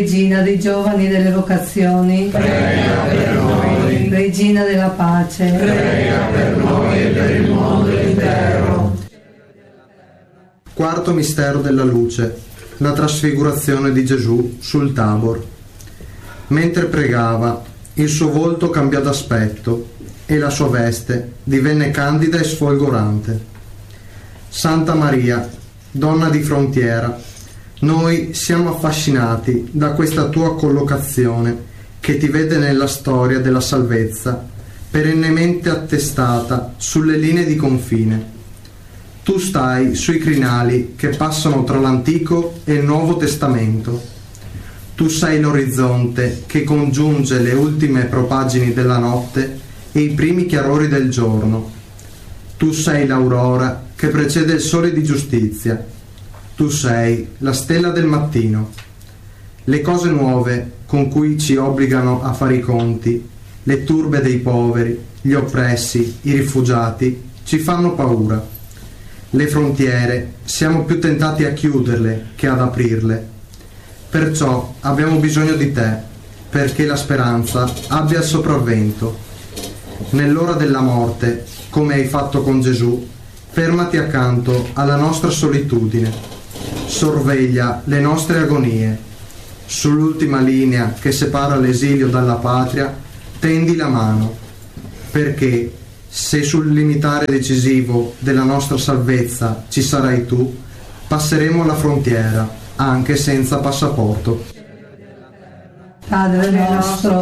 Regina dei giovani e delle vocazioni, prega per noi. Regina della pace, Prega per noi e per il mondo intero. Quarto mistero della luce, la trasfigurazione di Gesù sul Tabor. Mentre pregava, il suo volto cambiò d'aspetto e la sua veste divenne candida e sfolgorante. Santa Maria, donna di frontiera, noi siamo affascinati da questa tua collocazione che ti vede nella storia della salvezza, perennemente attestata sulle linee di confine. Tu stai sui crinali che passano tra l'Antico e il Nuovo Testamento. Tu sei l'orizzonte che congiunge le ultime propaggini della notte e i primi chiarori del giorno. Tu sei l'aurora che precede il sole di giustizia. Tu sei la stella del mattino. Le cose nuove con cui ci obbligano a fare i conti, le turbe dei poveri, gli oppressi, i rifugiati, ci fanno paura. Le frontiere siamo più tentati a chiuderle che ad aprirle. Perciò abbiamo bisogno di te, perché la speranza abbia il sopravvento. Nell'ora della morte, come hai fatto con Gesù, fermati accanto alla nostra solitudine. Sorveglia le nostre agonie. Sull'ultima linea che separa l'esilio dalla patria, tendi la mano, perché se sul limitare decisivo della nostra salvezza ci sarai tu, passeremo la frontiera, anche senza passaporto. Padre nostro